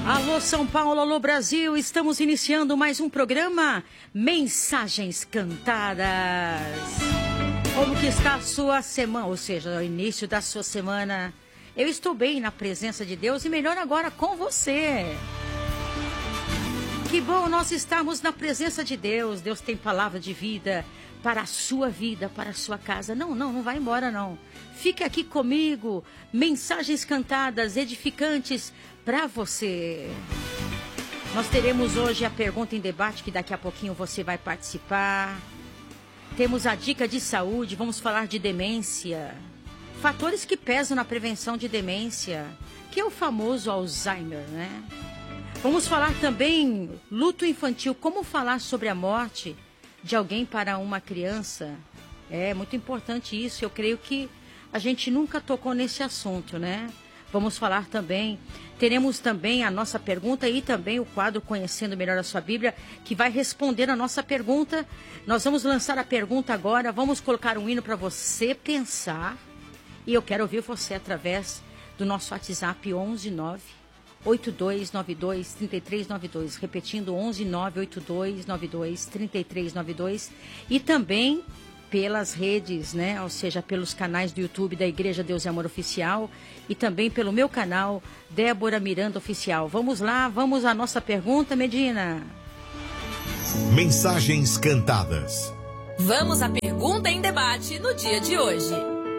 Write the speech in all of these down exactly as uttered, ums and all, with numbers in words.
Alô São Paulo, alô Brasil, estamos iniciando mais um programa Mensagens Cantadas. Como que está a sua semana, ou seja, o início da sua semana? Eu estou bem na presença de Deus e melhor agora com você. Que bom nós estamos na presença de Deus. Deus tem palavra de vida para a sua vida, para a sua casa. Não, não, não vai embora não. Fica aqui comigo, mensagens cantadas, edificantes para você. Nós teremos hoje a pergunta em debate, que daqui a pouquinho você vai participar. Temos a dica de saúde, vamos falar de demência. Fatores que pesam na prevenção de demência, que é o famoso Alzheimer, né? Vamos falar também luto infantil, como falar sobre a morte de alguém para uma criança. É muito importante isso, eu creio que a gente nunca tocou nesse assunto, né? Vamos falar também, teremos também a nossa pergunta e também o quadro Conhecendo Melhor a Sua Bíblia, que vai responder a nossa pergunta. Nós vamos lançar a pergunta agora, vamos colocar um hino para você pensar. E eu quero ouvir você através do nosso WhatsApp onze nove oito dois nove dois três três nove dois, repetindo onze nove oito dois nove dois três três nove dois, e também pelas redes, né? Ou seja, pelos canais do YouTube da Igreja Deus e Amor Oficial e também pelo meu canal Débora Miranda Oficial. Vamos lá, vamos à nossa pergunta, Medina. Mensagens cantadas. Vamos à pergunta em debate no dia de hoje.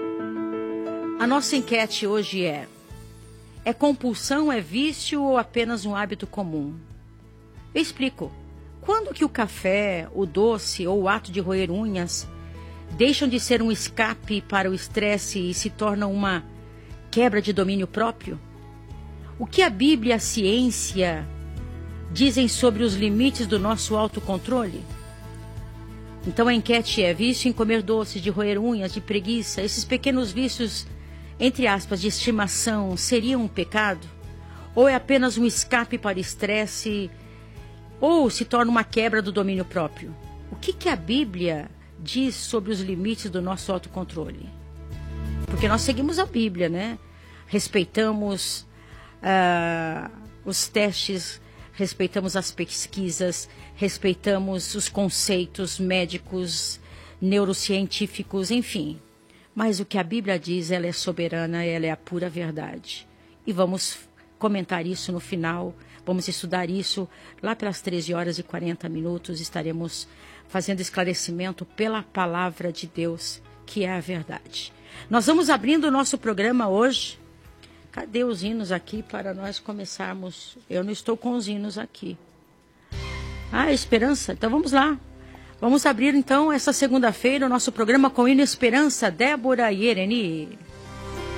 A nossa enquete hoje é: é compulsão, é vício ou apenas um hábito comum? Eu explico. Quando que o café, o doce ou o ato de roer unhas deixam de ser um escape para o estresse e se tornam uma quebra de domínio próprio? O que a Bíblia e a ciência dizem sobre os limites do nosso autocontrole? Então a enquete é: vício em comer doces, de roer unhas, de preguiça, esses pequenos vícios, entre aspas, de estimação, seriam um pecado? Ou é apenas um escape para o estresse? Ou se torna uma quebra do domínio próprio? O que que a Bíblia diz sobre os limites do nosso autocontrole? Porque nós seguimos a Bíblia, né? Respeitamos uh, os testes, respeitamos as pesquisas, respeitamos os conceitos médicos, neurocientíficos, enfim. Mas o que a Bíblia diz, ela é soberana, ela é a pura verdade. E vamos comentar isso no final, vamos estudar isso lá pelas treze horas e quarenta minutos, estaremos fazendo esclarecimento pela palavra de Deus, que é a verdade. Nós vamos abrindo o nosso programa hoje. Cadê os hinos aqui para nós começarmos? Eu não estou com os hinos aqui. Ah, Esperança, então vamos lá. Vamos abrir então essa segunda-feira o nosso programa com o hino Esperança, Débora e Ereni.